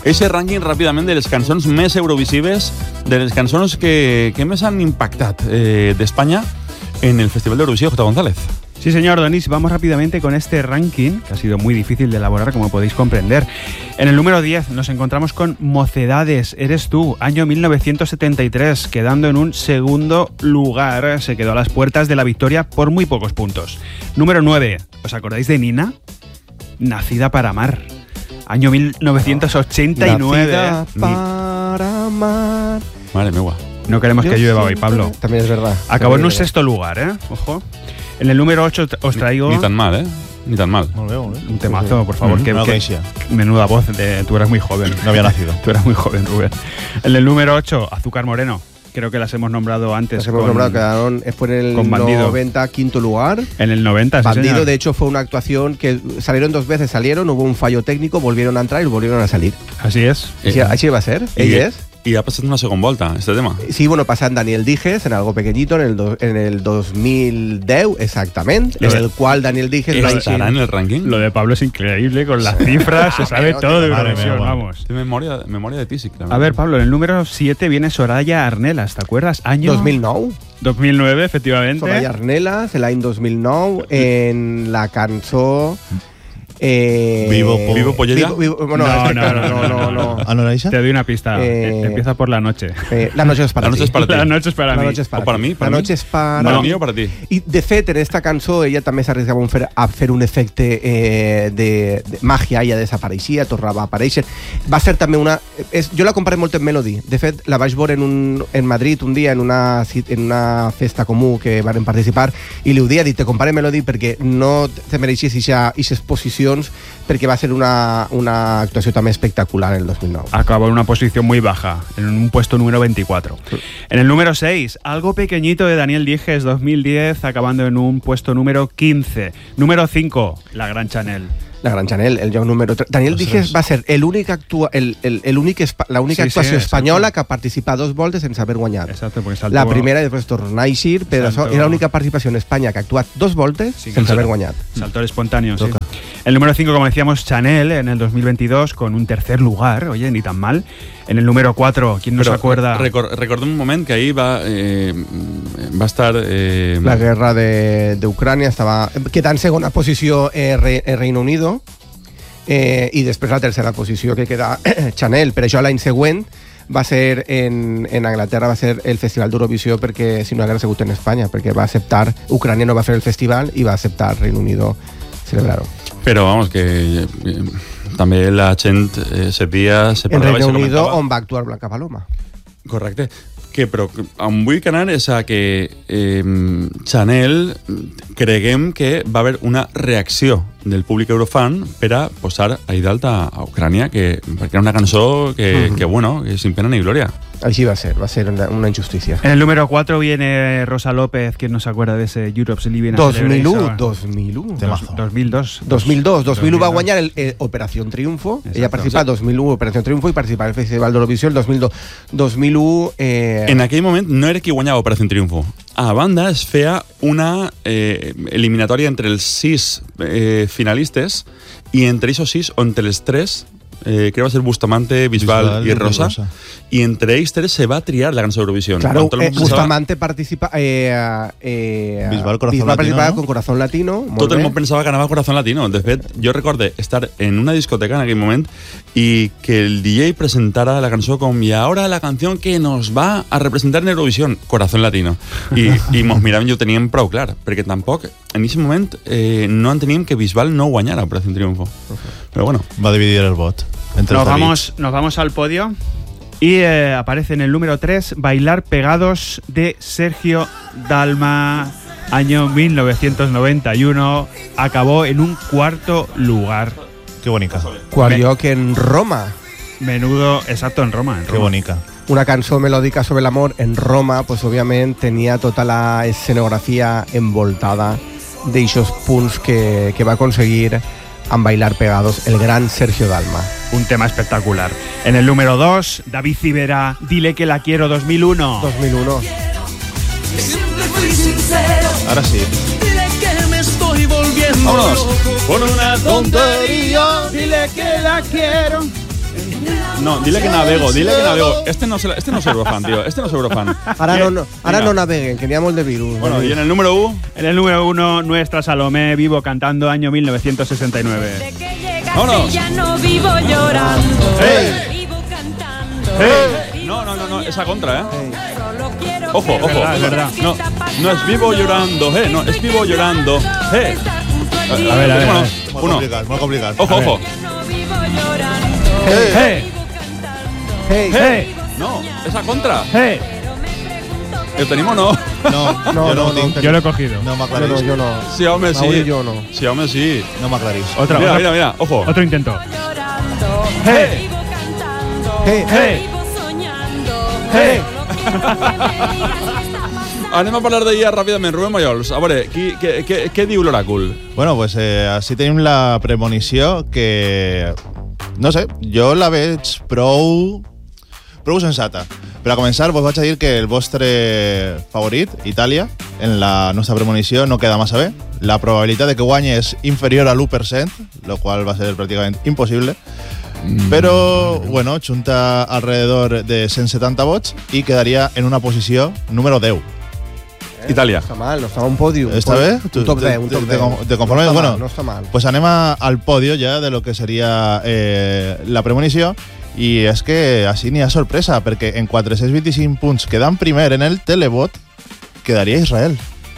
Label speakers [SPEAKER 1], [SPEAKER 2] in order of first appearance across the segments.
[SPEAKER 1] ese rànquing ràpidament de les cançons més eurovisives, de les cançons que més han impactat d'Espanya en el Festival de Eurovisión. J. González.
[SPEAKER 2] Sí, señor Donis, vamos rápidamente con este ranking, que ha sido muy difícil de elaborar, como podéis comprender. En el número 10 nos encontramos con Mocedades, Eres tú, año 1973, quedando en un segundo lugar. Se quedó a las puertas de la victoria por muy pocos puntos. Número 9, ¿os acordáis de Nina? Nacida para amar, año 1989.
[SPEAKER 3] Nacida para amar.
[SPEAKER 1] Madre mía.
[SPEAKER 2] No queremos que llueva hoy, Pablo.
[SPEAKER 3] También es verdad.
[SPEAKER 2] Acabó en un sexto lugar, ojo. En el número 8 os traigo...
[SPEAKER 1] Ni tan mal, Ni tan mal.
[SPEAKER 2] Un temazo, por favor. Que menuda voz. Tú eras muy joven.
[SPEAKER 4] No había nacido.
[SPEAKER 2] Tú eras muy joven, Rubén. En el número 8, Azúcar Moreno. Creo que las hemos nombrado antes.
[SPEAKER 3] Las hemos nombrado, quedaron después en el
[SPEAKER 2] con Bandido.
[SPEAKER 3] 90, quinto lugar.
[SPEAKER 2] En el 90,
[SPEAKER 3] Bandido,
[SPEAKER 2] sí, señor.
[SPEAKER 3] de hecho, fue una actuación que salieron 2 veces, hubo un fallo técnico, volvieron a entrar y volvieron a salir.
[SPEAKER 2] Así es.
[SPEAKER 3] Així va ser. Ell és.
[SPEAKER 1] Y ha pasado una segunda vuelta este tema.
[SPEAKER 3] Sí, bueno, pasan Daniel Dijes en algo pequeñito en el 2010, exactamente, en el cual Daniel Dijes
[SPEAKER 1] ¿estará en el ranking?
[SPEAKER 2] Lo de Pablo es increíble, con las cifras, se sabe todo de Eurovisión, vamos.
[SPEAKER 1] De memoria de ti, sí, claro.
[SPEAKER 2] A ver, Pablo, en el número 7 viene Soraya Arnelas, ¿te acuerdas? Año
[SPEAKER 3] 2009.
[SPEAKER 2] 2009, efectivamente.
[SPEAKER 3] Soraya Arnelas, l'any 2009, en la cançó...
[SPEAKER 4] Vivo
[SPEAKER 1] Pollera.
[SPEAKER 3] No.
[SPEAKER 4] ¿Anoraisa?
[SPEAKER 2] Te doy una pista. Empieza por la noche.
[SPEAKER 3] La noche es para ti.
[SPEAKER 2] La noche es para mí.
[SPEAKER 1] O para mí.
[SPEAKER 3] La noche és per...
[SPEAKER 1] Para mí o para ti.
[SPEAKER 3] I, de fet, en esta cançó ella també s'arriscava a fer un efecte de màgia, ella desapareixia, tornava a aparèixer. Va ser també una... jo la comparé molt en Melody. De fet, la vaig veure en Madrid un dia en una festa comú que van participar i li ho dia, te comparé Melody perquè no te mereixis aquesta exposició, perquè va ser una actuació també espectacular en el 2009.
[SPEAKER 2] Acabó en una posición muy baja, en un puesto número 24. En el número 6, Algo pequeñito de Daniel Dijes, 2010, acabando en un puesto número 15. Número 5, La Gran Chanel.
[SPEAKER 3] La Gran Chanel, el lloc número 3. Daniel Dijes va ser l'única actuació espanyola que ha participat 2 voltes sense haver guanyat.
[SPEAKER 2] Exacto, porque saltó...
[SPEAKER 3] La primera i després tornar a eixir, però era l'única participació en Espanya que ha actuat 2 voltes sense haver guanyat.
[SPEAKER 2] Saltó espontáneo, sí. El número 5, como decíamos, Chanel, en el 2022, con un tercer lugar, oye, ni tan mal. En el número 4, ¿quién no se acuerda?
[SPEAKER 1] Recordem un moment que ahí va estar...
[SPEAKER 3] La guerra d'Ucrània estava quedant segona posició Reino Unido i després la tercera posició que queda Chanel. Per això l'any següent va ser en Anglaterra, va ser el Festival d'Eurovisió, perquè si no hagués sigut en Espanya, perquè va acceptar, Ucrània no va fer el festival i va acceptar Reino Unido celebrar-ho.
[SPEAKER 1] Però vamos, que també la gent sabia...
[SPEAKER 3] En Reino Unido on va actuar Blanca Paloma.
[SPEAKER 1] Correcte. Però on vull anar és a que Chanel creguem que va haver una reacció del públic eurofan per a posar a dalt a Ucrània, perquè era una cançó que sin pena ni gloria.
[SPEAKER 3] Així va ser una injustícia.
[SPEAKER 2] En el número 4 viene Rosa López, ¿quién no se acuerda de ese Europe's Living
[SPEAKER 3] 2001. 2001 va guanyar Operación Triunfo.
[SPEAKER 2] Exacto.
[SPEAKER 3] Ella participa en 2001 Operación Triunfo i participa en el Festival d'Eurovisió el 2001.
[SPEAKER 1] En aquell moment no era qui guanyava Operación Triunfo. A banda es feia una eliminatòria entre els 6 finalistes i entre aquests 6, entre els 3 creo que va ser Bustamante, Bisbal y Rosa. Y entre ells 3 se va triar la cançó d'Eurovisió.
[SPEAKER 3] Claro, Bustamante participa... Bisbal participava con Corazón Latino.
[SPEAKER 1] Tot el món pensava que anava Corazón Latino. De fet, jo recorde estar en una discoteca en aquell moment y que el DJ presentara la cançó com y ahora la canción que nos va a representar en Eurovisión, Corazón Latino. I mos miràvem i ho teníem prou clar, perquè tampoc en aquest moment no enteníem que Bisbal no guanyara Operación Triunfo. Pero bueno.
[SPEAKER 4] Va dividir el vot.
[SPEAKER 2] Nos vamos al podio y aparece en el número 3 Bailar Pegados de Sergio Dalma, año 1991, acabó en un 4º lugar.
[SPEAKER 4] Qué bonita.
[SPEAKER 3] Quart lloc en Roma.
[SPEAKER 2] Menudo, exacto, en Roma.
[SPEAKER 4] Qué bonita.
[SPEAKER 3] Una cançó melòdica sobre l'amor en Roma, pues òbviament tenia tota la escenografia envoltada d'eixos punts que va aconseguir amb Bailar Pegados el gran Sergio Dalma.
[SPEAKER 2] Un tema espectacular. En el número 2, David Civera, Dile que la quiero, 2001.
[SPEAKER 3] 2001.
[SPEAKER 4] Ahora sí.
[SPEAKER 5] Dile que me estoy volviendo
[SPEAKER 4] Vámonos.
[SPEAKER 5] loco con una tontería.
[SPEAKER 2] Dile que la quiero.
[SPEAKER 1] No, dile que navego. Este no es Eurofan, tío. Este no es Eurofan.
[SPEAKER 3] Ahora no naveguen, que teníamos de virus.
[SPEAKER 1] Bueno, y en el número 1.
[SPEAKER 2] En el número 1, nuestra Salomé, Vivo cantando, año 1969.
[SPEAKER 1] ¡Vámonos!
[SPEAKER 5] Ya no vivo llorando.
[SPEAKER 1] ¡Hey!
[SPEAKER 5] Vivo cantando.
[SPEAKER 1] ¡Hey! No, esa contra, ¿eh?
[SPEAKER 5] Solo quiero
[SPEAKER 1] Ojo.
[SPEAKER 2] Es verdad.
[SPEAKER 1] No es vivo llorando, no es vivo llorando,
[SPEAKER 2] A ver.
[SPEAKER 4] Muy complicado.
[SPEAKER 1] Ojo.
[SPEAKER 5] No vivo llorando.
[SPEAKER 2] Hey.
[SPEAKER 3] Hey.
[SPEAKER 1] No, esa contra.
[SPEAKER 2] Hey.
[SPEAKER 1] ¿El tenemos no?
[SPEAKER 3] No,
[SPEAKER 2] Yo lo he cogido.
[SPEAKER 4] No m'aclarís.
[SPEAKER 3] yo no.
[SPEAKER 1] Sí, home, sí.
[SPEAKER 3] Mauri, yo no.
[SPEAKER 1] Sí, home, sí.
[SPEAKER 4] No m'aclarís.
[SPEAKER 1] Mira, ojo.
[SPEAKER 2] Otro intento.
[SPEAKER 5] Llorando.
[SPEAKER 2] Hey.
[SPEAKER 5] Vivo cantando.
[SPEAKER 3] Hey.
[SPEAKER 5] Vivo soñando.
[SPEAKER 2] Hey.
[SPEAKER 5] Solo quiero que me digas qué está pasando.
[SPEAKER 1] Anem a parlar d'ahir ràpidament. Rubén Mayols, a veure, què diu l'oràcul?
[SPEAKER 4] Bueno, pues així tenim la premonició que... No sé, jo la veig prou sensata. Per a començar, vos vaig a dir que el vostre favorit, Itàlia, en la nostra premonició no queda massa bé. La probabilitat de que guanyi és inferior a l'1%, lo qual va ser pràcticament impossible. Però, bueno, junta alrededor de 170 vots i quedaria en una posició número 10.
[SPEAKER 1] Itàlia.
[SPEAKER 3] No està mal, no està un pòdium.
[SPEAKER 4] ¿Está bien?
[SPEAKER 3] Un top 10, un top 10.
[SPEAKER 4] ¿Te conformes?
[SPEAKER 3] No està
[SPEAKER 4] Bueno,
[SPEAKER 3] mal, no està mal.
[SPEAKER 4] Pues anem al podio ja de lo que seria la premonició, i és que així n'hi ha sorpresa, perquè en 425 punts quedant primer en el televot quedaria Israel.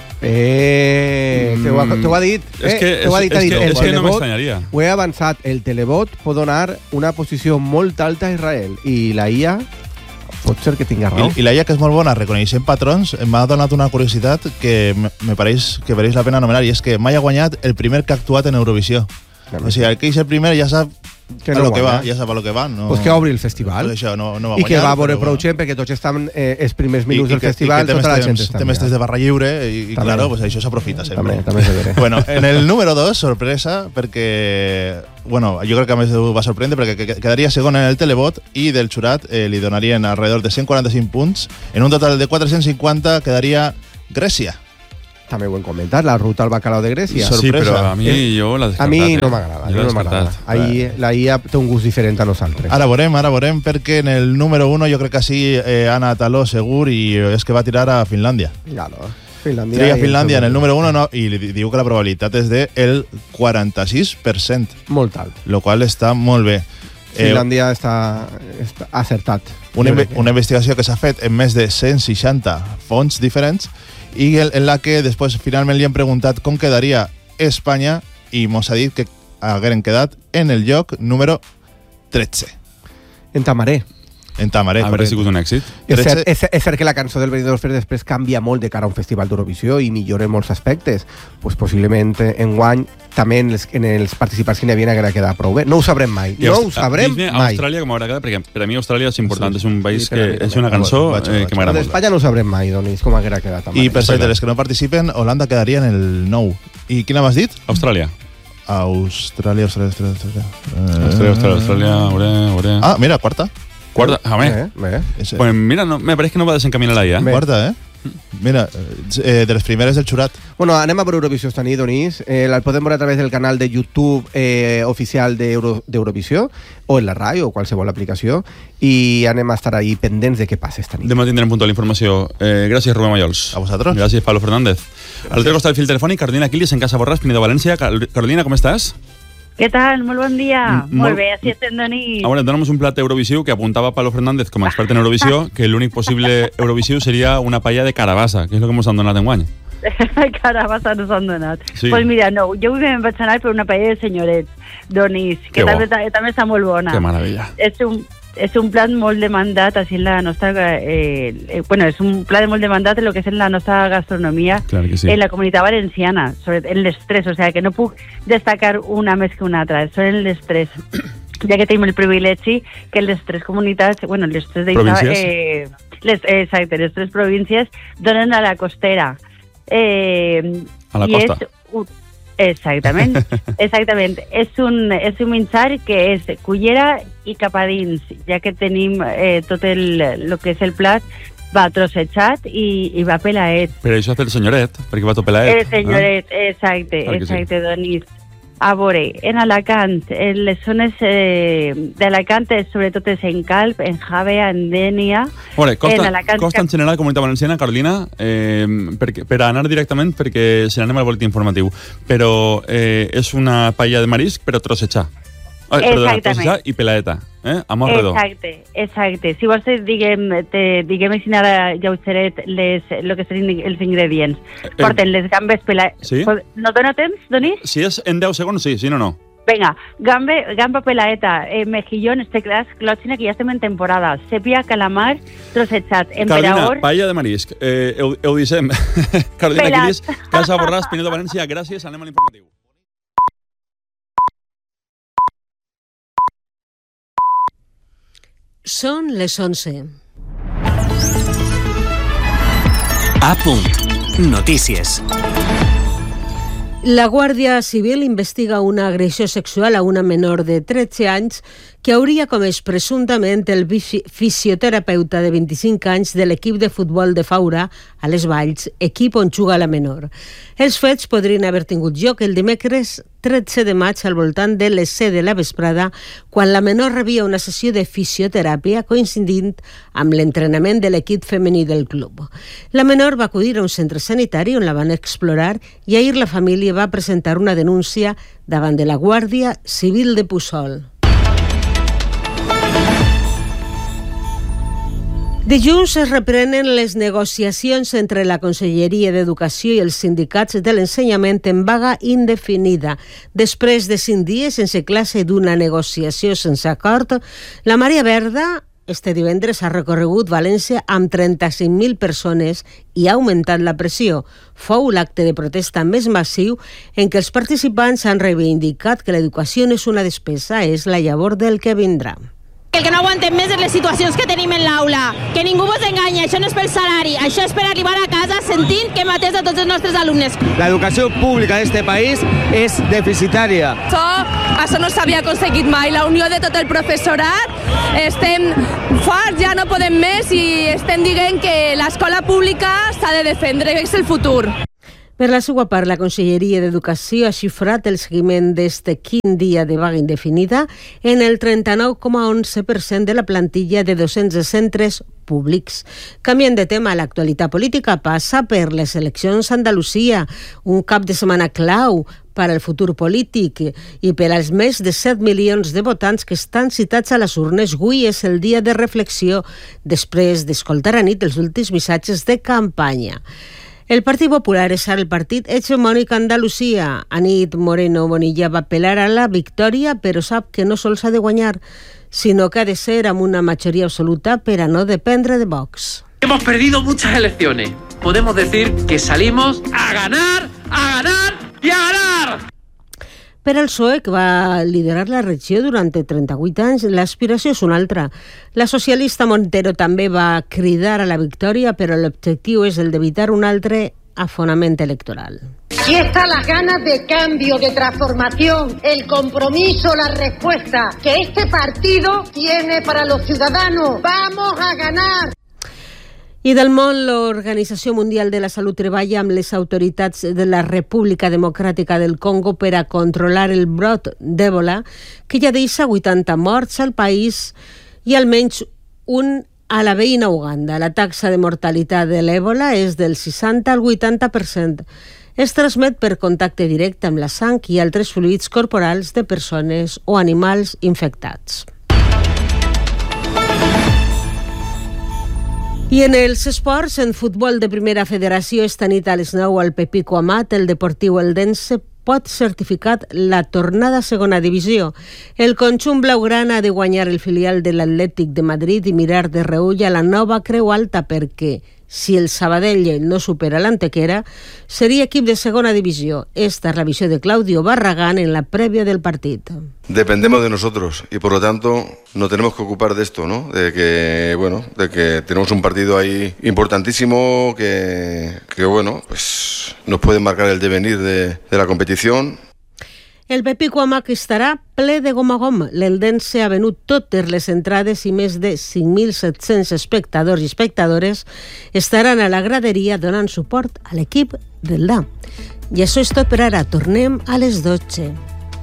[SPEAKER 3] T'ho ha dit.
[SPEAKER 1] És que no m'estranyaria.
[SPEAKER 3] Ho he avançat. El televot pot donar una posició molt alta a Israel i la IA pot ser que tinga raó.
[SPEAKER 4] I la IA, que és molt bona reconeixent patrons, m'ha donat una curiositat que me pareix que mereix la pena anomenar, i és que mai ha guanyat el primer que ha actuat en Eurovisió. O sigui, el que és el primer ja sap
[SPEAKER 3] que
[SPEAKER 4] a
[SPEAKER 3] no
[SPEAKER 4] lo que va,
[SPEAKER 3] guanya.
[SPEAKER 4] ja sap a lo que va. No,
[SPEAKER 3] Pues que obri el festival.
[SPEAKER 4] Pues això, no va
[SPEAKER 3] I que
[SPEAKER 4] guanyar,
[SPEAKER 3] va veure
[SPEAKER 4] però
[SPEAKER 3] prou
[SPEAKER 4] bueno.
[SPEAKER 3] gent, perquè tots estan els primers minuts del
[SPEAKER 4] que
[SPEAKER 3] festival,
[SPEAKER 4] té
[SPEAKER 3] tota la
[SPEAKER 4] més
[SPEAKER 3] gent
[SPEAKER 4] temps,
[SPEAKER 3] està
[SPEAKER 4] té més temps de barra lliure i
[SPEAKER 3] També.
[SPEAKER 4] claro, pues això s'aprofita sempre.
[SPEAKER 3] També se veré.
[SPEAKER 4] Bueno, en el número 2, sorpresa, perquè bueno, jo crec que a més va sorprendre perquè quedaria segon en el televot i del jurat li donarien alrededor de 145 punts. En un total de 450 quedaria Grècia.
[SPEAKER 3] També ho hem comentat, la ruta al bacalao de Grècia.
[SPEAKER 1] Sí,
[SPEAKER 4] Sorpresa.
[SPEAKER 1] però a mi jo l'he descartat.
[SPEAKER 3] A mi no m'agrada.
[SPEAKER 1] Jo l'he descartat.
[SPEAKER 3] Ahí la IA té un gust diferent a nosaltres.
[SPEAKER 4] Ara veurem, perquè en el número 1 jo crec que sí ha anat a lo segur i és que va tirar a Finlàndia.
[SPEAKER 3] Claro. Finlàndia.
[SPEAKER 4] Tria Finlàndia en el número 1 no, i li diu que la probabilitat és del 46%,
[SPEAKER 3] Molt alt.
[SPEAKER 4] lo qual està molt bé.
[SPEAKER 3] Finlàndia està acertat.
[SPEAKER 4] Una investigació que s'ha fet en més de 160 fonts diferents i en la que després finalment li han preguntat com quedaria Espanya i mos ha dit que hagueren quedat en el lloc número 13.
[SPEAKER 3] En Tamaré.
[SPEAKER 4] En Tamaré.
[SPEAKER 1] Haver sigut un èxit.
[SPEAKER 3] És cert que la cançó del Benidorm Fest després canvia molt de cara a un festival d'Eurovisió i millora en molts aspectes. Pues possiblement enguany també en els participants que n'hi havia haguera quedat prou bé. No ho sabrem mai. No ho sabrem mai.
[SPEAKER 1] Austràlia com haurà quedat, perquè per a mi Austràlia és important, és un país
[SPEAKER 3] Sí, per a mi
[SPEAKER 1] que és
[SPEAKER 3] també.
[SPEAKER 1] una cançó
[SPEAKER 4] Vaig.
[SPEAKER 1] que m'agrada molt.
[SPEAKER 3] D'Espanya no ho sabrem mai, Donis, com haguera quedat.
[SPEAKER 4] I per cert, les que no participen, Holanda quedaria en el 9. I quina m'has dit?
[SPEAKER 1] Austràlia.
[SPEAKER 4] Austràlia.
[SPEAKER 1] Veuré.
[SPEAKER 4] Ah, mira, quarta.
[SPEAKER 1] Quarta, home.
[SPEAKER 3] Bé.
[SPEAKER 1] Pues mira, no, me pareix que no va desencaminar la IA.
[SPEAKER 3] Bé.
[SPEAKER 4] Quarta, Mira, de les primeres del jurat.
[SPEAKER 3] Bueno, anem a veure Eurovisió esta nit, Donís. La podem veure a través del canal de YouTube oficial d'Eurovisió o en la ràdio o qualsevol aplicació i anem a estar ahí pendents de què passa esta nit.
[SPEAKER 1] Demà tindrem puntual informació. Gràcies, Rubén Mayols.
[SPEAKER 4] A vosaltres.
[SPEAKER 1] Gràcies, Pablo Fernández. Al otro costat del fil telefònic, Carolina Quilis, en Casa Borràs, Pinedo, València. Carolina, com estàs?
[SPEAKER 6] Què tal? Molt bon dia.
[SPEAKER 1] Molt-
[SPEAKER 6] Molt bé, així estem, Doni.
[SPEAKER 1] Ahora, tenemos un plat Eurovisiu que apuntaba Pablo Fernández como experto en Eurovisión, que el único posible Eurovisiu sería una paella de carabassa, que és lo que hemos donat en guany.
[SPEAKER 6] Carabassa no s'han donat.
[SPEAKER 1] Sí.
[SPEAKER 6] Pues mira, no, jo avui me'n vaig anar per una paella de senyoret, Donis, que
[SPEAKER 1] Que bo.
[SPEAKER 6] també està molt bona.
[SPEAKER 1] Que maravilla.
[SPEAKER 6] És un plat molt demandat així en la nostra... bueno, és un plat molt demandat en el que és en la nostra gastronomia
[SPEAKER 1] Clar que sí.
[SPEAKER 6] en la comunitat valenciana, en les tres, o sigui que no puc destacar una més que una altra, són en les tres. Ja que tenim el privilegi que les tres comunitats, bueno, les tres
[SPEAKER 1] Províncies.
[SPEAKER 6] exacte, les tres províncies donen a la costera.
[SPEAKER 1] A la costa.
[SPEAKER 6] Exactament. És un menjar que és cullera i cap a dins, ja que tenim tot el que és el plat va trossejat i va pelaet.
[SPEAKER 1] Però això ha fet el senyoret, perquè va tot pelaet.
[SPEAKER 6] El senyoret, exacte,
[SPEAKER 1] Clar que sí.
[SPEAKER 6] Donis. A veure, en Alacant, en les zones d'Alacant, sobretot és en Calp, en Javea, en Dénia...
[SPEAKER 1] Veure, costa
[SPEAKER 6] Alacant,
[SPEAKER 1] en general Comunitat Valenciana, Carolina, per anar directament, perquè se n'anem al boletí informatiu, però és una paella de marisc, però trossejada. Perdona, trossejada i peladeta, a molt redó.
[SPEAKER 6] Exacte. Si vols, diguem així ara, Lleugeret, el que serien els ingredients. Porten les gambes pelades...
[SPEAKER 1] Sí?
[SPEAKER 6] No dona temps, Donís?
[SPEAKER 1] Si és en 10 segons, sí, si no.
[SPEAKER 6] Vinga, gamba peladeta, mejillón, clòxina, que ja estem en temporada, sèpia, calamar, trossejat, emperador...
[SPEAKER 1] Carolina, paella de marisc, ho dissem. Carolina Quiris, Casa Borràs, Pinedo, València, gràcies, anem a l'informatiu.
[SPEAKER 7] Són les 11.
[SPEAKER 8] A punt. Notícies.
[SPEAKER 7] La Guàrdia Civil investiga una agressió sexual a una menor de 13 anys que hauria comès presumptament el fisioterapeuta de 25 anys de l'equip de futbol de Faura a les Valls, equip on juga la menor. Els fets podrien haver tingut lloc el dimecres 13 de maig al voltant de les 7 de la vesprada, quan la menor rebia una sessió de fisioteràpia coincidint amb l'entrenament de l'equip femení del club. La menor va acudir a un centre sanitari on la van explorar i ahir la família va presentar una denúncia davant de la Guàrdia Civil de Puçol. Dilluns es reprenen les negociacions entre la Conselleria d'Educació i els sindicats de l'ensenyament en vaga indefinida. Després de 5 dies sense classe d'una negociació sense acord, la Marea Verda este divendres ha recorregut València amb 35.000 persones i ha augmentat la pressió. Fou l'acte de protesta més massiu en què els participants han reivindicat que l'educació no és una despesa, és la llavor del que vindrà.
[SPEAKER 9] El que no aguantem més és les situacions que tenim en l'aula. Que ningú vos enganyi, això no és pel salari, això és per arribar a casa sentint que hem atès a tots els nostres alumnes.
[SPEAKER 10] L'educació pública d'este país és deficitària.
[SPEAKER 11] Això no s'havia aconseguit mai. La unió de tot el professorat, estem forts, ja no podem més i estem dient que l'escola pública s'ha de defendre, és el futur.
[SPEAKER 7] Per la seva part, la Conselleria d'Educació ha xifrat el seguiment d'este quin dia de vaga indefinida en el 39,11% de la plantilla de docents de centres públics. Canviant de tema, l'actualitat política passa per les eleccions a Andalusia, un cap de setmana clau per al futur polític i per als més de 7 milions de votants que estan citats a les urnes. Avui és el dia de reflexió després d'escoltar a nit els últims missatges de campanya. El Partit Popular és ara el partit hegemònic a Andalusia. Anit Moreno Bonilla va apel·lar a la victòria, però sap que no sols ha de guanyar, sinó que ha de ser amb una majoria absoluta per a no dependre de Vox.
[SPEAKER 12] Hemos perdido muchas elecciones. Podemos decir que salimos a ganar y a ganar.
[SPEAKER 7] Per al PSOE, que va liderar la regió durant 38 anys, l'aspiració és una altra. La socialista Montero també va cridar a la victòria, però l'objectiu és el d'evitar un altre afonament electoral.
[SPEAKER 13] Aquí están las ganas de cambio, de transformación, el compromiso, la respuesta que este partido tiene para los ciudadanos. ¡Vamos a ganar!
[SPEAKER 7] I del món, l'Organització Mundial de la Salut treballa amb les autoritats de la República Democràtica del Congo per a controlar el brot d'Ebola, que ja deixa 80 morts al país i almenys un a la veïna Uganda. La taxa de mortalitat de l'Ebola és del 60 al 80%. Es transmet per contacte directe amb la sang i altres fluids corporals de persones o animals infectats. I en els esports, en futbol de primera federació, esta nit a les 9 al Pepico Amat, el Deportiu Eldense pot certificar la tornada a segona divisió. El conjunt blaugrana ha de guanyar el filial de l'Atlètic de Madrid i mirar de reull a la nova Creu Alta perquè, si el Sabadell no supera l'Antequera, seria equip de segona divisió. Esta es la visió de Claudio Barragán en la prèvia del partit.
[SPEAKER 14] Dependemos de nosotros y por lo tanto nos tenemos que ocupar de esto, ¿no? De que tenemos un partido ahí importantísimo que pues nos puede marcar el devenir de la competición.
[SPEAKER 7] El Pepico Amac estarà ple de gom a gom. L'Eldense ha venut totes les entrades i més de 5.700 espectadors i espectadores estaran a la graderia donant suport a l'equip del DA. I això és tot per ara. Tornem a les 12.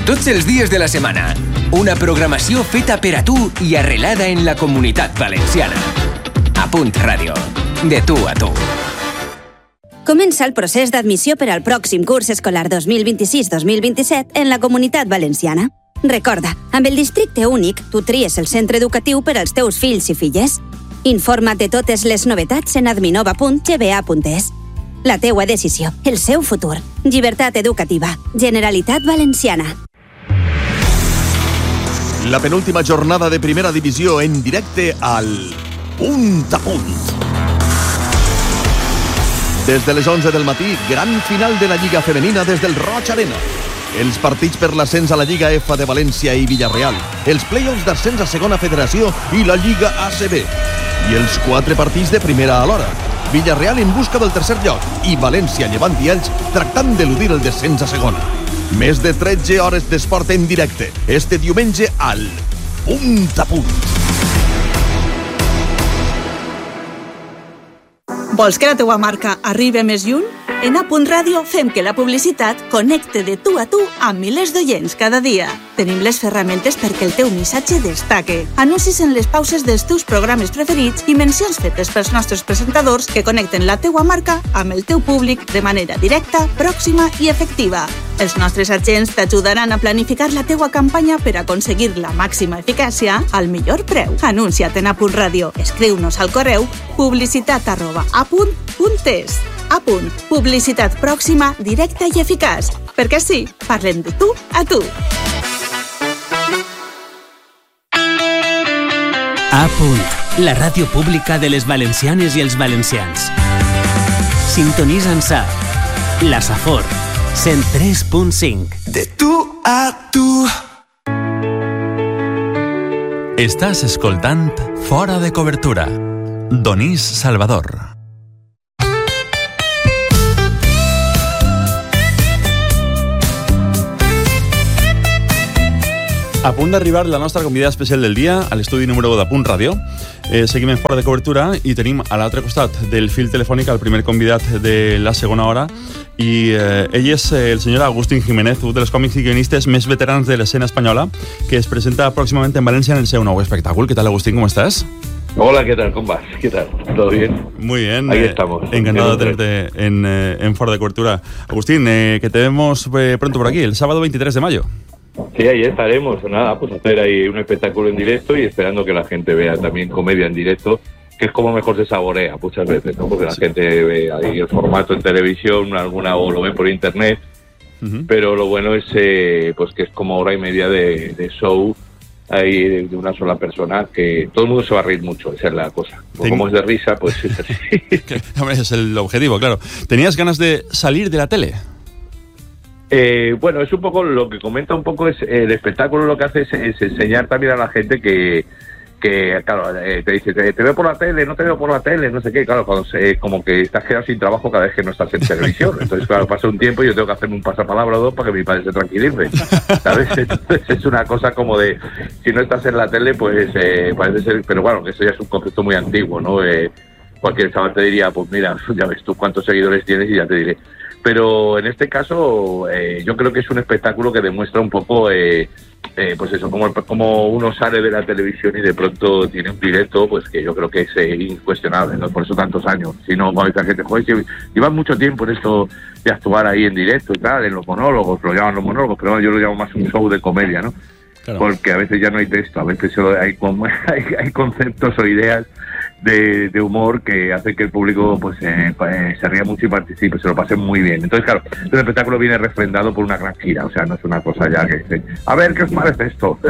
[SPEAKER 15] tots els dies de la setmana. Una programació feta per a tu i arrelada en la Comunitat Valenciana. A Punt Ràdio. De tu a tu.
[SPEAKER 16] Comença el procés d'admissió per al pròxim curs escolar 2026-2027 en la Comunitat Valenciana. Recorda, amb el districte únic, tu tries el centre educatiu per als teus fills i filles. Informa't de totes les novetats en adminova.gba.es. La teua decisió, el seu futur. Llibertat educativa. Generalitat Valenciana.
[SPEAKER 17] La penúltima jornada de primera divisió en directe al Punt a Punt. Des de les 11 del matí, gran final de la Lliga Femenina des del Roig Arena. Els partits per l'ascens a la Lliga F de València i Villarreal, els play-offs d'ascens a Segona Federació i la Lliga ACB. I els 4 partits de primera alhora. Villarreal en busca del tercer lloc i València, Llevant i Elx tractant d'eludir el descens a Segona. Més de 13 hores d'esport en directe, este diumenge al Punt a Punt.
[SPEAKER 18] Vols que la teua marca arribi més lluny? En A Punt Ràdio fem que la publicitat connecte de tu a tu amb milers d'oients cada dia. Tenim les ferramentes perquè el teu missatge destaque. Anuncis en les pauses dels teus programes preferits i mencions fetes pels nostres presentadors que connecten la teua marca amb el teu públic de manera directa, pròxima i efectiva. Els nostres agents t'ajudaran a planificar la teua campanya per aconseguir la màxima eficàcia al millor preu. Anuncia't en A Punt Ràdio. Escriu-nos al correu publicitat@apunt.es. A Punt. Publicitat pròxima, directa i eficaç. Perquè sí, parlem de tu a tu.
[SPEAKER 8] A Punt, la ràdio pública de les valencianes i els valencians. Sintonitza'ns a la Safor 103.5.
[SPEAKER 17] De tu a tu.
[SPEAKER 1] Estàs escoltant Fora de Cobertura. Donís Salvador. A punt d'arribar la nostra convidada especial del dia a l'estudi número 1 de Punt Ràdio. Seguim en Fora de Cobertura i tenim a l'altre costat del fil telefònic el primer convidat de la segona hora i ell és el senyor Agustín Jiménez, un dels còmics i guionistes més veterans de l'escena espanyola, que es presenta pròximament en València en el seu nou espectáculo. ¿Qué tal, Agustín? ¿Cómo estás?
[SPEAKER 19] Hola, ¿qué tal? ¿Cómo vas? ¿Qué tal? ¿Todo bien?
[SPEAKER 1] Muy bien.
[SPEAKER 19] Ahí estamos.
[SPEAKER 1] Encantado de tenerte en Fora de Cobertura. Agustín, que te vemos pronto por aquí, el sábado 23 de mayo.
[SPEAKER 19] Sí, ahí estaremos. Nada, pues hacer ahí un espectáculo en directo y esperando que la gente vea también comedia en directo, que es como mejor se saborea muchas veces, ¿no? Porque la gente ve ahí el formato en televisión, alguna o lo ve por internet, pero lo bueno es pues que es como hora y media de show ahí de una sola persona, que todo el mundo se va a reír mucho, esa es la cosa. Como es de risa, pues es así.
[SPEAKER 1] Hombre, ese es el objetivo, claro. ¿Tenías ganas de salir de la tele?
[SPEAKER 19] Bueno, es un poco lo que comenta un poco, es el espectáculo lo que hace es enseñar también a la gente que claro, te dice, te veo por la tele, no te veo por la tele, no sé qué, claro, cuando como que estás quedado sin trabajo cada vez que no estás en televisión. Entonces, claro, pasa un tiempo y yo tengo que hacerme un pasapalabra o dos para que mi padre se tranquilice, ¿sabes? Entonces es una cosa como de, si no estás en la tele, pues parece ser, pero bueno, eso ya es un concepto muy antiguo, ¿no? Cualquier chaval te diría, pues mira, ya ves tú cuántos seguidores tienes y ya te diré. Pero en este caso yo creo que es un espectáculo que demuestra un poco pues eso, como uno sale de la televisión y de pronto tiene un directo, pues que yo creo que es incuestionable, ¿no? Por eso tantos años. Si no, con esta gente, joder, si llevan mucho tiempo en esto de actuar ahí en directo y tal, en los monólogos, lo llaman los monólogos, pero yo lo llamo más un show de comedia, ¿no? Claro. Porque a veces ya no hay texto, a veces solo hay conceptos o ideas de humor que hacen que el público pues se ría mucho y participe, se lo pasen muy bien. Entonces, claro, el espectáculo viene refrendado por una gran gira, o sea, no es una cosa ya que a ver, ¿qué os parece esto?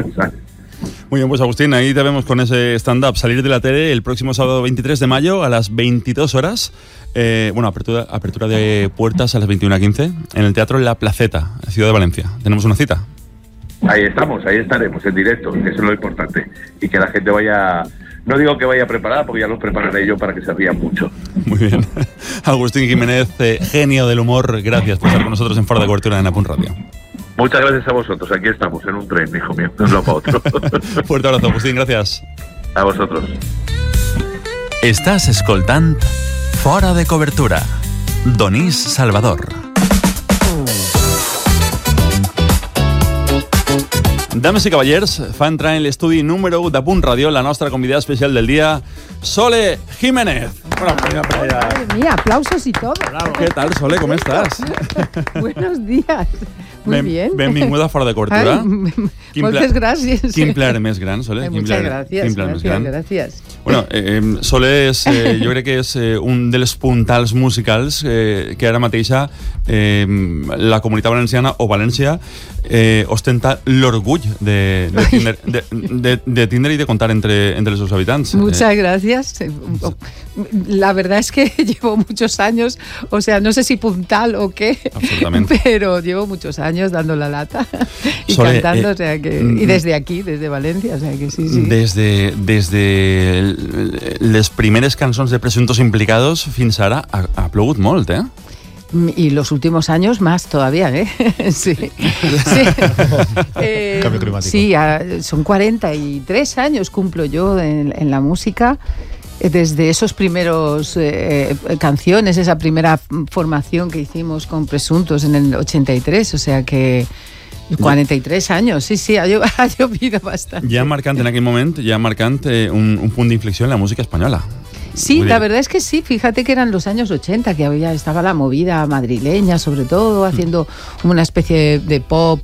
[SPEAKER 1] Muy bien, pues Agustín, ahí te vemos con ese stand-up, salir de la tele el próximo sábado 23 de mayo a las 22 horas. Bueno, apertura de puertas a las 21:15 en el Teatro La Placeta, Ciudad de Valencia. ¿Tenemos una cita?
[SPEAKER 19] Ahí estamos, ahí estaremos en directo, que eso es lo importante. Y que la gente vaya, no digo que vaya preparada, porque ya los prepararé yo para que se rían mucho.
[SPEAKER 1] Muy bien. Agustín Jiménez, genio del humor, gracias por estar con nosotros en Fora de Cobertura en A Punt Radio.
[SPEAKER 19] Muchas gracias a vosotros, aquí estamos, en un tren, hijo mío, de un lado para otro.
[SPEAKER 1] Fuerte abrazo, Agustín, gracias.
[SPEAKER 19] A vosotros.
[SPEAKER 1] Estàs escoltant Fora de Cobertura. Donís Salvador. Dames i cavallers, fa entrar en l'estudi número 1 de Punt Ràdio la nostra convidada especial del dia, Sole Jiménez. Una aplaudida para ella.
[SPEAKER 20] Madre mía, aplausos y todo.
[SPEAKER 1] ¿Qué tal, Sole? ¿Cómo estás?
[SPEAKER 20] Buenos días. Muy bien.
[SPEAKER 1] Benvinguda fora de cobertura.
[SPEAKER 20] Moltes gràcies.
[SPEAKER 1] Quin plaer més gran, Sole.
[SPEAKER 20] Muchas gracias. Gracias.
[SPEAKER 1] Bueno, Sole és, jo crec que és un dels puntals musicals que ara mateixa la Comunitat Valenciana o València ostenta l'orgull de tindre y de contar entre los seus habitants.
[SPEAKER 20] Muchas gracias. La verdad es que llevo muchos años, o sea, no sé si puntal o qué, pero llevo muchos años dando la lata y Sole, cantando, o sea que, y desde aquí, desde Valencia, o sea que sí. Desde
[SPEAKER 1] les primeres cançons de Presuntos Implicados fins ara ha plogut molt, eh?
[SPEAKER 20] Y los últimos años más todavía, ¿eh? Sí.
[SPEAKER 4] Cambio climático.
[SPEAKER 20] Sí, son 43 años cumplo yo en la música. Desde esos primeros canciones, esa primera formación que hicimos con Presuntos en el 83, o sea que 43 años, sí, ha llovido bastante.
[SPEAKER 1] Ja marcant en aquell moment, un punt d'inflexió en la música espanyola.
[SPEAKER 20] Sí, la verdad es que sí, fíjate que eran los años 80, que estaba la movida madrileña, sobre todo, haciendo una especie de pop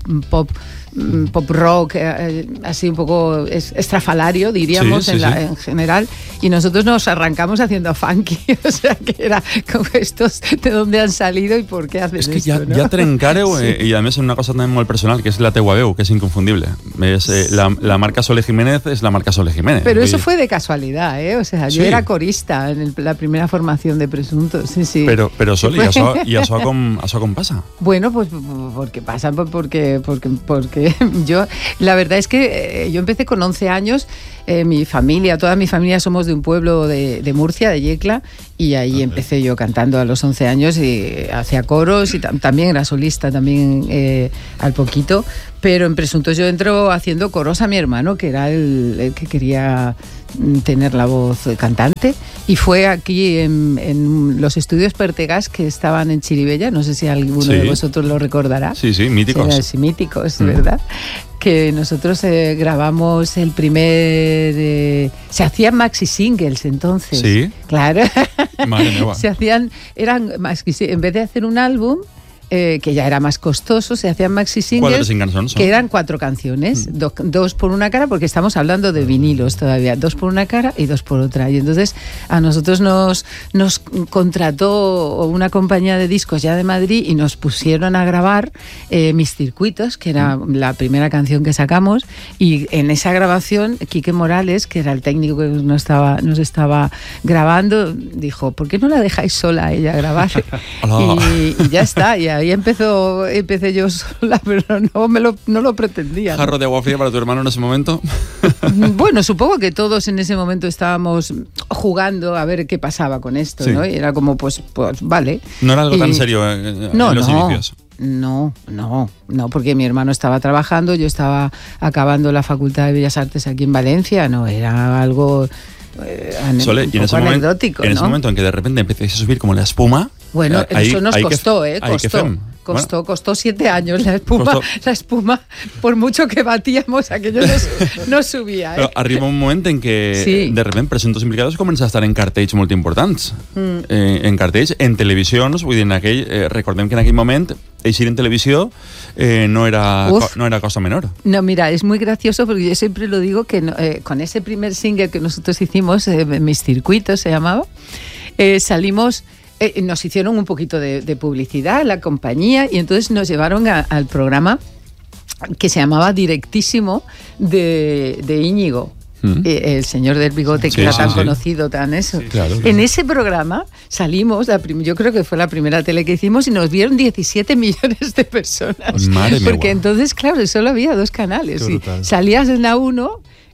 [SPEAKER 20] rock, así un poco estrafalario, diríamos, en general, y nosotros nos arrancamos haciendo funky, o sea, que era con estos de dónde han salido y por qué hacen esto.
[SPEAKER 1] És que ja trencareu, i a més en una cosa també molt personal, que és la teua veu, que és inconfundible. La marca Sole Jiménez és la marca Sole Jiménez.
[SPEAKER 20] Pero eso fue de casualidad, ¿eh? O sea, yo era corista en la primera formación de Presuntos, sí.
[SPEAKER 1] Pero Sole, ¿y això com pasa?
[SPEAKER 20] Bueno, pues porque pasa, porque yo, la verdad es que yo empecé con 11 años, toda mi familia somos de un pueblo de Murcia, de Yecla, y ahí empecé yo cantando a los 11 años y hacía coros y también era solista también al poquito, pero en Presuntos yo entro haciendo coros a mi hermano, que era el que quería tener la voz cantante, y fue aquí en los estudios Pertegás que estaban en Chirivella, no sé si alguno de vosotros lo recordará.
[SPEAKER 1] Sí, míticos.
[SPEAKER 20] Sí, míticos, ¿verdad? Que nosotros grabamos el primer... se hacían maxi singles entonces.
[SPEAKER 1] Sí.
[SPEAKER 20] Claro.
[SPEAKER 1] Madre mía.
[SPEAKER 20] En vez de hacer un álbum, que ya era más costoso, se hacían maxi singles que eran 4 canciones, 2 por una cara, porque estamos hablando de vinilos todavía, 2 por una cara y 2 por otra, y entonces a nosotros nos contrató una compañía de discos ya de Madrid y nos pusieron a grabar Mis Circuitos, que era la primera canción que sacamos, y en esa grabación Quique Morales, que era el técnico que nos estaba grabando, dijo, ¿por qué no la dejáis sola a ella grabar? y ya está, y ahí empecé yo sola, pero no lo pretendía.
[SPEAKER 1] ¿Jarro de agua fría para tu hermano en ese momento?
[SPEAKER 20] Bueno, supongo que todos en ese momento estábamos jugando a ver qué pasaba con esto, ¿no? Y era como, pues vale.
[SPEAKER 1] ¿No era algo tan serio en los inicios?
[SPEAKER 20] No, porque mi hermano estaba trabajando, yo estaba acabando la Facultad de Bellas Artes aquí en Valencia, no, era algo...
[SPEAKER 1] Sole, y en ese momento en que de repente empecéis a subir como la espuma.
[SPEAKER 20] Bueno, eso nos costó, costó 7 años la espuma, por mucho que batíamos, aquello no subía.
[SPEAKER 1] Però arriba un moment en què de repente Presuntos Implicados comença a estar en cartells molt importants. En cartells, en televisions, vull dir, recordem que en aquell moment eixir en televisió no era cosa menor.
[SPEAKER 20] No, mira, es muy gracioso porque yo siempre lo digo que con ese primer single que nosotros hicimos, Mis Circuitos se llamaba, salimos... nos hicieron un poquito de publicidad, la compañía, y entonces nos llevaron al programa que se llamaba Directísimo de Íñigo. El señor del bigote que era tan conocido, tan eso.
[SPEAKER 1] Sí, claro.
[SPEAKER 20] En ese programa salimos, yo creo que fue la primera tele que hicimos, y nos vieron 17 millones de personas.
[SPEAKER 1] Madre mía.
[SPEAKER 20] Porque entonces, claro, solo había 2 canales. Y salías en la 1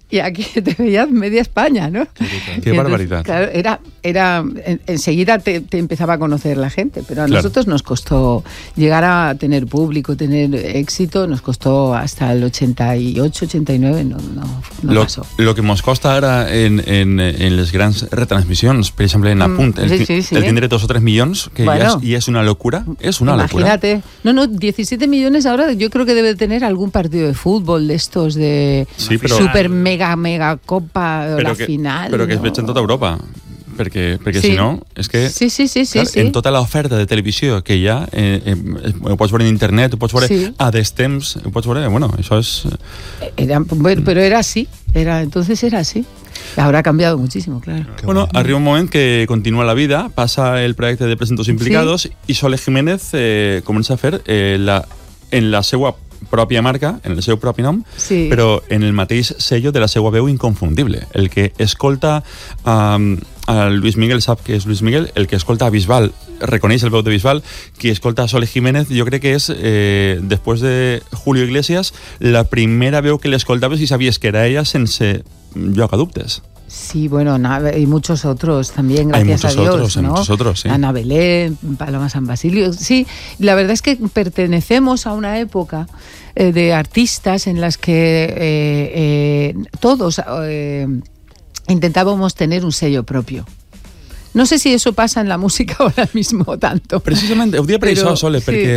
[SPEAKER 20] y aquí te veías media España, ¿no?
[SPEAKER 1] Qué barbaridad.
[SPEAKER 20] Claro, enseguida te empezaba a conocer la gente, pero a nosotros nos costó llegar a tener público, tener éxito, nos costó hasta el 88, 89, no pasó.
[SPEAKER 1] Lo que nos costa ara en les grans retransmissions, per exemple en Apunt, el tindre 2 o 3 milions, que bueno, ya es una locura,
[SPEAKER 20] Imagínate. No, 17 millones ahora yo creo que debe tener algún partido de fútbol de estos de super mega copa la final.
[SPEAKER 1] Però que es veig en tota Europa. Perquè si no, és que en tota l'oferta de televisió que hi ha, ho pots veure en internet, ho pots veure a destemps, ho pots veure, bueno, això és...
[SPEAKER 20] Pero era así, entonces era así. Ahora ha cambiado muchísimo, claro.
[SPEAKER 1] Bueno, arriba un moment que continua la vida, passa el projecte de Presuntos Implicados i Sole Jiménez comença a fer en la seva pròpia marca, en el seu propi nom, però en el mateix sello de la seva veu inconfundible. El que escolta a Luis Miguel sap que és Luis Miguel, el que escolta a Bisbal reconeix el veu de Bisbal, qui escolta a Sole Jiménez jo crec que és, després de Julio Iglesias, la primera veu que l'escoltaves i sabies que era ella sense lloc a dubtes.
[SPEAKER 20] Sí, bueno, y muchos otros también, gracias a Dios, ¿no?
[SPEAKER 1] Muchos otros, sí.
[SPEAKER 20] Ana Belén, Paloma San Basilio. Sí, la verdad es que pertenecemos a una época de artistas en las que todos intentábamos tener un sello propio. No sé si eso pasa en la música ahora mismo tanto.
[SPEAKER 1] Precisament, ho dia per això, Sole, perquè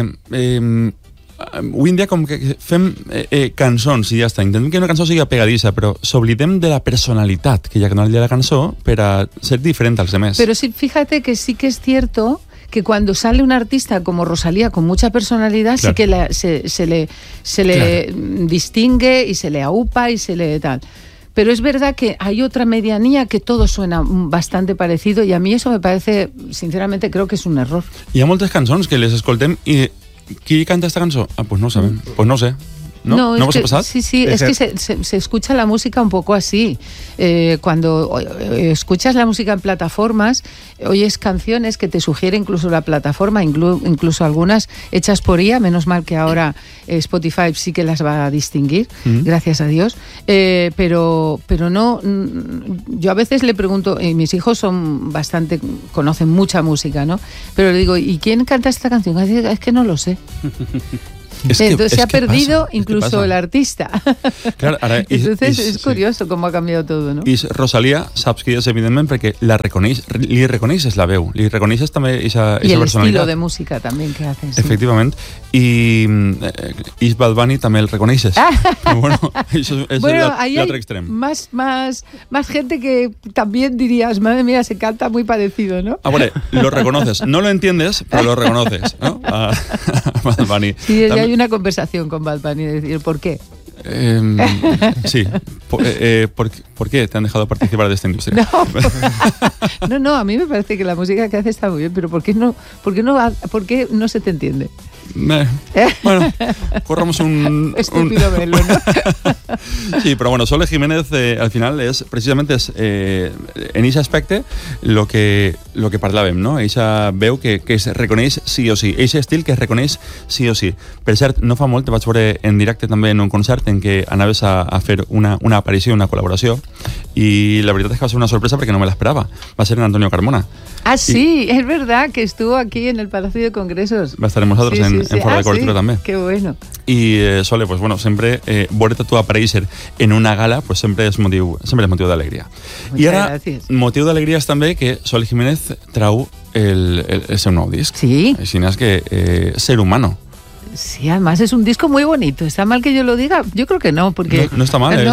[SPEAKER 1] avui en dia com que fem cançons i ja està, intentem que una cançó sigui pegadissa, però s'oblidem de la personalitat que hi ha que no hi ha la cançó per a ser diferent als demás.
[SPEAKER 20] Pero sí, fíjate que sí que es cierto que cuando sale un artista como Rosalía con mucha personalidad, sí que se le distingue y se le aupa y se le tal. Pero es verdad que hay otra medianía que todo suena bastante parecido y a mí eso me parece, sinceramente, creo que es un error.
[SPEAKER 1] Hi ha moltes cançons que les escoltem i qui canta esta cançó? Pues no ho sabem, pues no ho sé. ¿No os ha pasado?
[SPEAKER 20] Sí, es que se escucha la música un poco así. Cuando escuchas la música en plataformas, oyes canciones que te sugiere incluso la plataforma, incluso algunas hechas por IA, menos mal que ahora Spotify sí que las va a distinguir, gracias a Dios. Pero no, yo a veces le pregunto, y mis hijos conocen mucha música, ¿no? Pero le digo, ¿y quién canta esta canción? Es que no lo sé. Entonces se ha perdido incluso el artista.
[SPEAKER 1] Clar, ara,
[SPEAKER 20] entonces es curioso cómo ha cambiado todo, ¿no?
[SPEAKER 1] I Rosalía, saps que és evidentment perquè li reconeixes la veu, li reconeixes també esa personalitat.
[SPEAKER 20] Y el estilo de música también que hace. Sí.
[SPEAKER 1] Efectivament. I Bad Bunny també el reconeixes. Bueno, això és l'altre extrem.
[SPEAKER 20] Más gente que también dirías, madre mía, se canta muy parecido, ¿no?
[SPEAKER 1] A ver, lo reconoces. No lo entiendes, pero lo reconoces, ¿no? A Bad Bunny.
[SPEAKER 20] Sí, ya hay una conversación con Bad Bunny de decir, ¿por qué?
[SPEAKER 1] Sí. ¿Por qué te han dejado participar de esta industria?
[SPEAKER 20] No, a mí me parece que la música que hace está muy bien, pero ¿por qué no se te entiende?
[SPEAKER 1] Bueno, corramos un...
[SPEAKER 20] Estúpido verlo, ¿no?
[SPEAKER 1] Sí, però bueno, Sole Jiménez al final és precisament en aquest aspecte lo que parlàvem, no? Eixa veu que es reconeix sí o sí, eixe estil que es reconeix sí o sí. Per cert, no fa molt te vaig veure en directe també en un concert en què anaves a fer una aparició, una col·laboració, i la veritat és que va ser una sorpresa perquè no me l'esperava. Va ser en Antonio Carmona.
[SPEAKER 20] Ah, sí, es verdad que estuvo aquí en el Palacio de Congresos.
[SPEAKER 1] Va a estar amb nosaltres en Fora de Cobertura també.
[SPEAKER 20] Qué bueno.
[SPEAKER 1] I Sole, pues bueno, sempre veure-te tu aparèixer en una gala, pues sempre és motiu d'alegria. I ara,
[SPEAKER 20] gràcies.
[SPEAKER 1] Motiu d'alegria és també que Sole Jiménez trau el seu nou disc.
[SPEAKER 20] Sí.
[SPEAKER 1] Així és que Ser Humano.
[SPEAKER 20] Sí, además es un disco muy bonito. ¿Está mal que yo lo diga? Yo creo que no, porque
[SPEAKER 1] no está mal.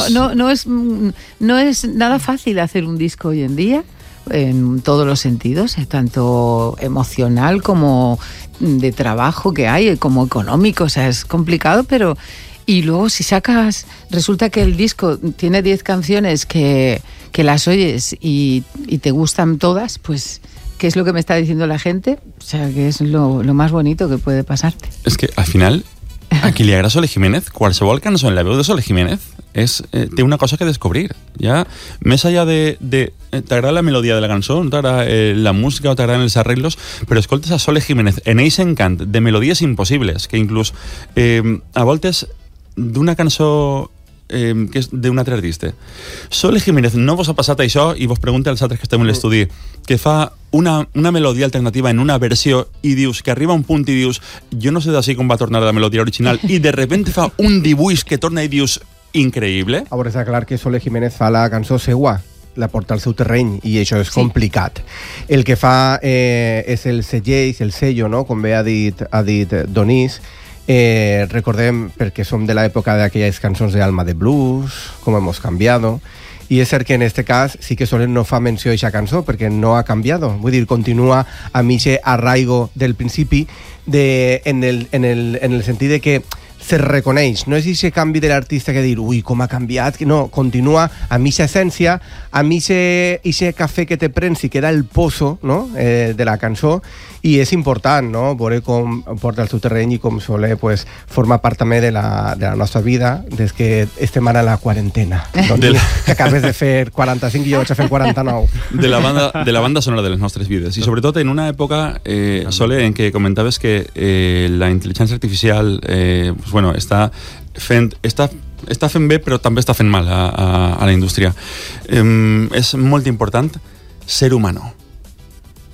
[SPEAKER 20] No es nada fácil hacer un disco hoy en día, en todos los sentidos, tanto emocional como de trabajo que hay, como económico, o sea, es complicado, pero... Y luego si sacas, resulta que el disco tiene 10 canciones que las oyes y te gustan todas, pues... ¿Qué es lo que me está diciendo la gente? O sea, que es lo más bonito que puede pasarte.
[SPEAKER 1] És que, al final, a qui li agrada Sole Jiménez, qualsevol cançó en la veu de Sole Jiménez té una cosa que descobrir. Ja, més allà de t'agrada la melodia de la cançó, no t'agrada la música o t'agraden els arreglos, però escoltes a Sole Jiménez en eix encant de melodies impossibles, que inclús a voltes d'una cançó que és d'un altre artista. Sole Jiménez, no vos ha passat això i vos pregunta als altres que estem en l'estudi, que fa una melodia alternativa en una versió i dius que arriba a un punt i dius jo no sé d'ací com va tornar la melodia original i de repente fa un dibuix que torna i dius increïble.
[SPEAKER 3] A veure, està clar que Sole Jiménez fa la cançó seua, la porta al seu terreny i això és complicat. El que fa és el sello, no? Com bé ha dit Donís. Recordem, perquè som de l'època d'aquelles cançons d'Alma de Blues, com hemos cambiado, i és cert que en este cas sí que Soler no fa menció a aquesta cançó perquè no ha canviat, vull dir, continua amb aquest arraigo del principi en el sentit de que se reconeix, no és aquest canvi de l'artista que dir, ui, com ha canviat, no, continua amb aquesta essència, amb aquest cafè que te prens i queda el pozo, no? De la cançó, i és important, no? Veure com porta el seu terreny i com Soler pues, forma part també de la nostra vida des que estem ara a la quarantena, que acabes de fer 45 i jo vaig a fer 49.
[SPEAKER 1] De la banda sonora de les nostres vides, i sobretot en una època, Soler, en què comentaves que la intel·ligència artificial pues, bueno, està fent bé, però també està fent mal a la indústria. És molt important ser humano.